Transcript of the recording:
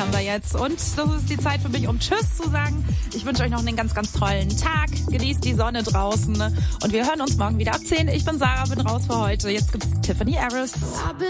haben wir jetzt. Und das ist die Zeit für mich, um Tschüss zu sagen. Ich wünsche euch noch einen ganz, ganz tollen Tag. Genießt die Sonne draußen. Und wir hören uns morgen wieder ab 10. Ich bin Sarah, bin raus für heute. Jetzt gibt's Tiffany Harris.